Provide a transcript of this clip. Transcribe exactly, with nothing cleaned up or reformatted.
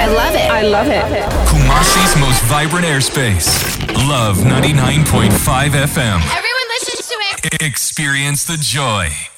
I love it. I love it. Kumasi's most vibrant airspace. Love ninety-nine point five F M. Everyone listens to it. Experience the joy.